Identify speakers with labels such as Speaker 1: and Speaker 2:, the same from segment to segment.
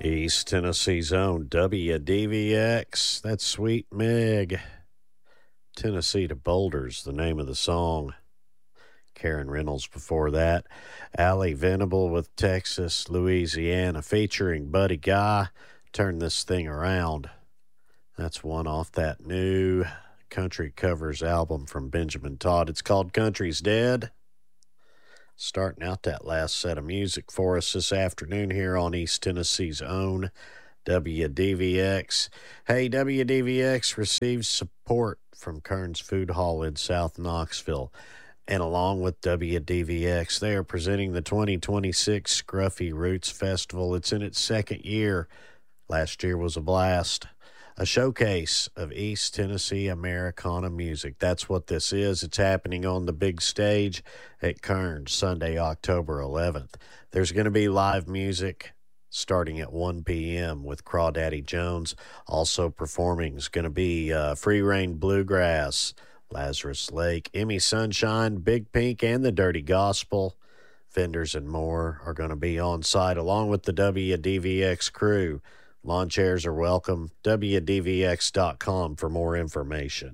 Speaker 1: East Tennessee's own WDVX. That's Sweet Meg. Tennessee to Boulders, the name of the song. Karen Reynolds before that. Allie Venable with Texas, Louisiana, featuring Buddy Guy. Turn This Thing Around. That's one off that new country covers album from Benjamin Todd. It's called Country's Dead. Starting out that last set of music for us this afternoon here on East Tennessee's own WDVX. Hey, WDVX receives support from Kern's Food Hall in South Knoxville. And along with WDVX, they are presenting the 2026 Scruffy Roots Festival. It's in its second year. Last year was a blast. A showcase of East Tennessee Americana music. That's what this is. It's happening on the big stage at Kern's Sunday, October 11th. There's going to be live music starting at 1 p.m. with Crawdaddy Jones. Also performing is going to be Free Reign Bluegrass, Lazarus Lake, Emmy Sunshine, Big Pink, and the Dirty Gospel. Vendors and more are going to be on site along with the WDVX crew. Lawn chairs are welcome. WDVX.com for more information.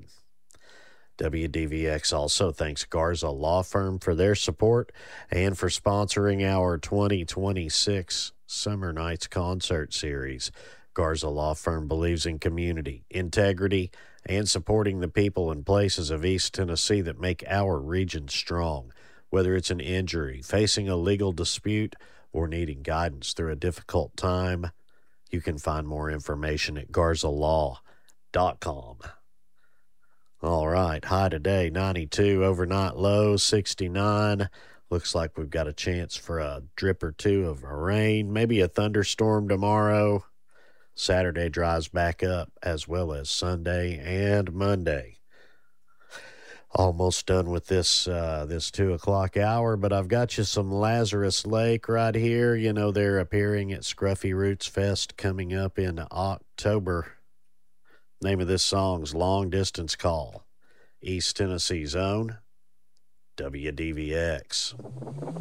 Speaker 1: WDVX also thanks Garza Law Firm for their support and for sponsoring our 2026 Summer Nights Concert Series. Garza Law Firm believes in community, integrity, and supporting the people and places of East Tennessee that make our region strong. Whether it's an injury, facing a legal dispute, or needing guidance through a difficult time, you can find more information at garzalaw.com. All right, high today, 92, overnight low, 69. Looks like we've got a chance for a drip or two of rain, maybe a thunderstorm tomorrow. Saturday dries back up, as well as Sunday and Monday. Almost done with this 2 o'clock hour, but I've got you some Lazarus Lake right here. You know, they're appearing at Scruffy Roots Fest coming up in October. Name of this song's Long Distance Call. East Tennessee's own WDVX.